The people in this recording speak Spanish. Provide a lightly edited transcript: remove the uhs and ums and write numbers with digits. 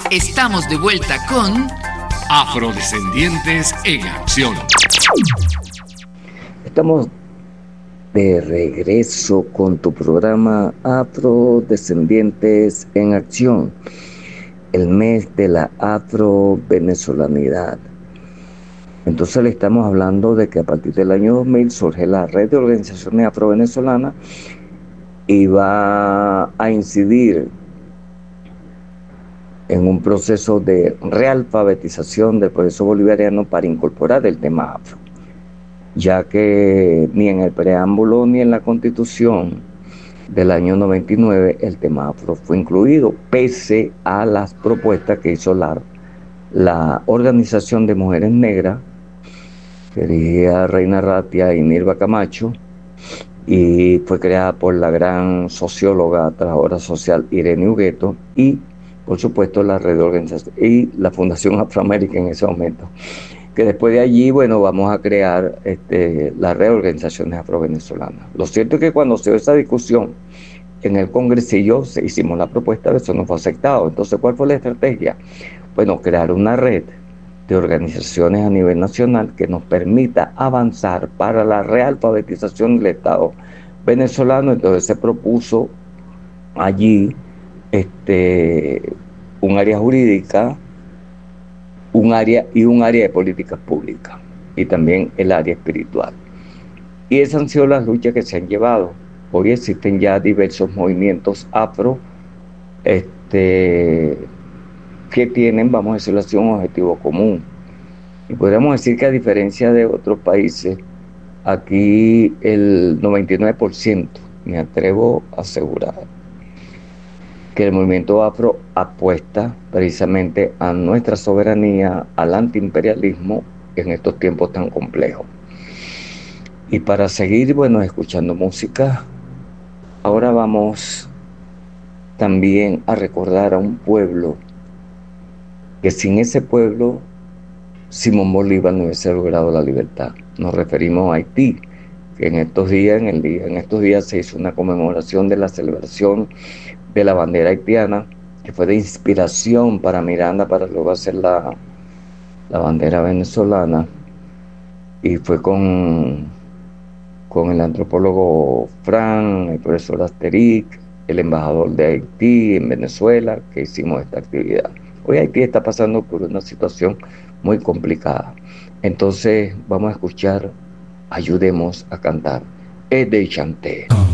Estamos de vuelta con Afrodescendientes en Acción. Estamos de regreso con tu programa Afrodescendientes en Acción, el mes de la afro-venezolanidad. Entonces le estamos hablando de que a partir del año 2000 surge la red de organizaciones afro-venezolanas y va a incidir en un proceso de realfabetización del proceso bolivariano para incorporar el tema afro, ya que ni en el preámbulo ni en la Constitución del año 99 el tema afro fue incluido, pese a las propuestas que hizo la Organización de Mujeres Negras, que dirigía Reina Ratia y Nirva Camacho, y fue creada por la gran socióloga, trabajadora social Irene Hugueto, y por supuesto la red de organización y la Fundación Afroamérica en ese momento, que después de allí, bueno, vamos a crear las reorganizaciones afro-venezolanas. Lo cierto es que cuando se dio esa discusión en el congresillo, hicimos la propuesta, eso no fue aceptado. Entonces, ¿cuál fue la estrategia? Bueno, crear una red de organizaciones a nivel nacional que nos permita avanzar para la realfabetización del Estado venezolano. Entonces se propuso allí un área jurídica, un área de políticas públicas y también el área espiritual. Y esas han sido las luchas que se han llevado. Hoy existen ya diversos movimientos afro que tienen, vamos a decirlo así, un objetivo común. Y podríamos decir que a diferencia de otros países, aquí el 99%, me atrevo a asegurar, que el movimiento afro apuesta precisamente a nuestra soberanía, al antiimperialismo en estos tiempos tan complejos. Y para seguir, bueno, escuchando música, ahora vamos también a recordar a un pueblo que sin ese pueblo Simón Bolívar no hubiese logrado la libertad. Nos referimos a Haití, que en estos días se hizo una conmemoración de la celebración de la bandera haitiana, que fue de inspiración para Miranda para luego hacer la bandera venezolana, y fue con el antropólogo Fran, el profesor Asterix, el embajador de Haití en Venezuela, que hicimos esta actividad. Hoy Haití está pasando por una situación muy complicada. Entonces vamos a escuchar Ayudemos a Cantar, Es de Chanté.